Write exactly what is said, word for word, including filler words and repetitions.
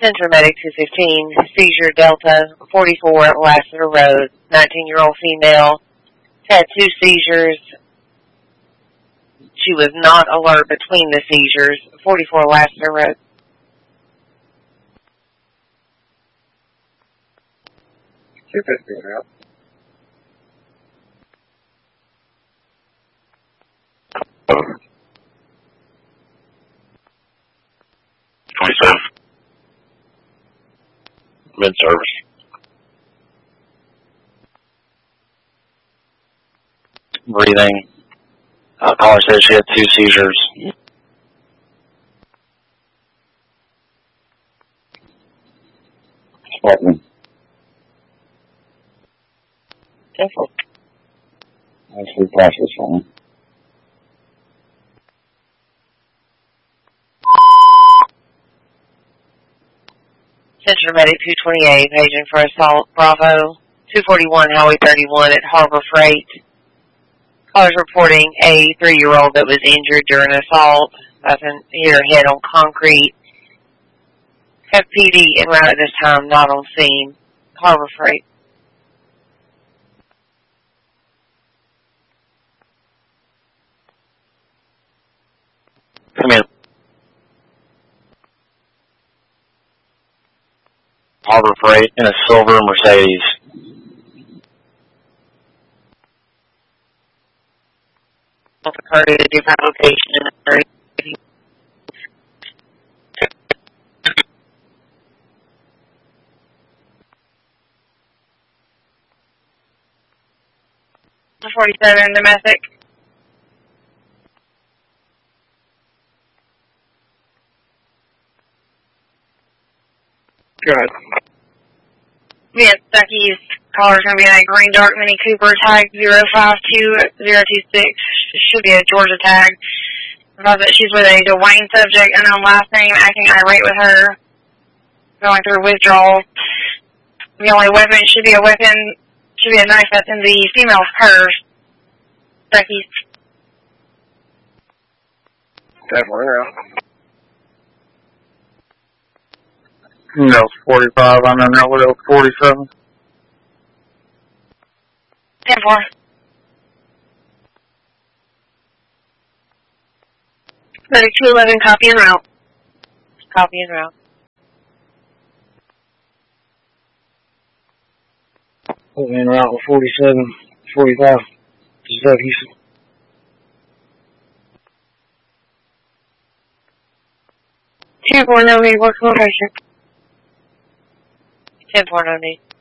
Central Medic two fifteen, seizure Delta, forty-four, Lassiter Road, nineteen-year-old female, had two seizures. She was not alert between the seizures, forty-four Lassiter Road. two fifteen out. twenty-seven. Mid-service. Breathing. Uh, caller said she had two seizures. Spotman. Careful. Actually, process on. Central Medic two twenty-eight, paging for assault, Bravo, two forty-one Highway thirty-one at Harbor Freight. Callers reporting a three-year-old that was injured during assault. Nothing, hit her head on concrete. Have P D en route at this time, not on scene. Harbor Freight. Come in. Harbor Freight in a silver Mercedes. Occurred at a different location in the area. forty-seven domestic. Good. Yes, Becky's caller's going to be in a green dark Mini Cooper tag zero five two zero two six. Should be a Georgia tag. About that she's with a Dwayne subject, unknown last name, acting irate with her. Going through withdrawal. The only weapon should be a weapon, should be a knife that's in the female's purse. Becky's. Definitely out. No, forty-five, I'm in that with forty-seven. ten four. Medic two eleven, copy en route. Copy en route. En route with forty-seven, forty-five. This is Doug Houston. ten four, no need, what's location? ten four, no need.